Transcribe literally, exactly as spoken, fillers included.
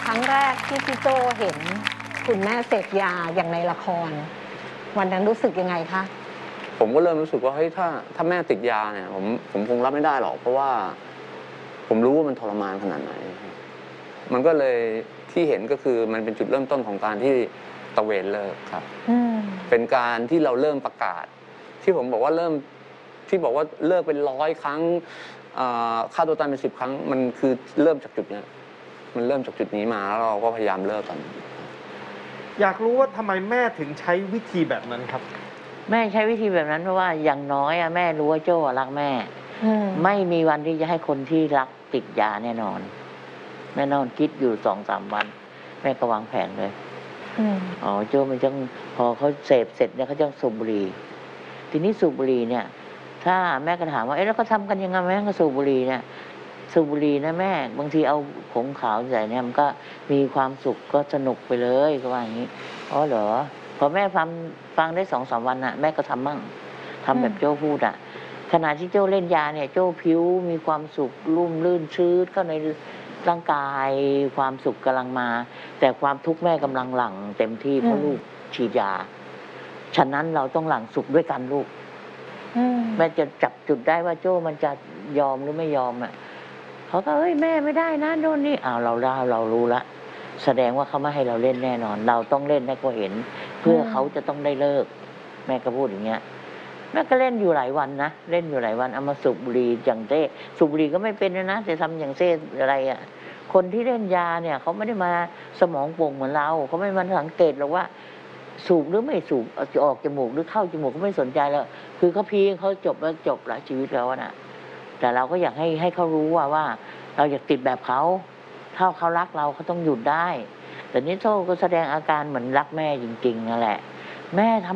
รั้งแรกที่พี่โจเห็นคุณแม่เสพยาอย่างในละครวันนั้นรู้สึกยังไงคะผมก็เริ่มรู้สึกว่าเฮ้ยถ้าถ้าแม่ติดยาเนี่ยผมผมคงรับไม่ได้หรอกเพราะว่าผมรู้ว่ามันทรมานขนาดไหนมันก็เลยที่เห็นก็คือมันเป็นจุดเริ่มต้นของการที่ตะเวนเลิกครับเป็นการที่เราเริ่มประกาศที่ผมบอกว่าเริ่มที่บอกว่าเลิกเป็นร้อยครั้งฆ่าตัวตายเป็นสิบครั้งมันคือเริ่มจากจุดนี้มันเริ่มจากจุดนี้มาแล้วเราก็พยายามเลิกกันอยากรู้ว่าทำไมแม่ถึงใช้วิธีแบบนั้นครับแม่ใช้วิธีแบบนั้นเพราะว่าอย่างน้อยอะแม่รู้ว่าโจ้รักแม่ไม่มีวันที่จะให้คนที่รักติดยาแน่นอนแน่นอนคิดอยู่สองสามวันแม่ก็วางแผนเลยอ๋อโจ้มันจะพอเขาเสพเสร็จเนี่ยเขาจะสูบบุหรี่ทีนี้สูบบุหรี่เนี่ยถ้าแม่ก็ถามว่าเอ๊ะแล้วก็ทำกันยังไงแม่ก็สูบบุหรี่เนี่ยสูบบุหรี่นะแม่บางทีเอาผงขาวใส่เนี่ยมันก็มีความสุขก็สนุกไปเลยก็ว่าอย่างนี้อ๋อเหรอพอแม่ฟังฟังได้สองสามวันน่ะแม่ก็ทำมั่งทำแบบโจ้พูดอ่ะขณะที่โจ้เล่นยาเนี่ยโจ้ผิวมีความสุขรุ่มลื่นชื้นเข้าในร่างกายความสุขกำลังมาแต่ความทุกข์แม่กำลังหลั่งเต็มที่เพราะลูกฉีดยาฉะนั้นเราต้องหลั่งสุขด้วยกันลูกแม่จะจับจุดได้ว่าโจ้มันจะยอมหรือไม่ยอมอ่ะเขาก็เอ้ยแม่ไม่ได้นะโดนนี่อ้าวเราเล่าเรารู้ละแสดงว่าเขาไม่ให้เราเล่นแน่นอนเราต้องเล่นให้เขาเห็นเพื่อเขาจะต้องได้เลิกแม่ก็พูดอย่างเงี้ยแม่ก็เล่นอยู่หลายวันนะเล่นอยู่หลายวันเอามาสูบบุหรี่อย่างเต้สูบบุหรี่ก็ไม่เป็นนะแต่ทำอย่างเต้อะไรอ่ะคนที่เล่นยาเนี่ยเขาไม่ได้มาสมองโป่งเหมือนเราเขาไม่มาสังเกตหรอกว่าสูบหรือไม่สูบจะออกจมูกหรือเข้าจมูกเขาไม่สนใจแล้วคือเขาพีเขาจบแล้วจบละชีวิตแล้วนะแต่เราก็อยากให้ให้เขารู้ว่าว่าเราอยากติดแบบเขาถ้าเขารักเราเขาต้องหยุดได้แต่นี่โซ่ก็แสดงอาการเหมือนรักแม่จริงๆนั่นแหละแม่ทำ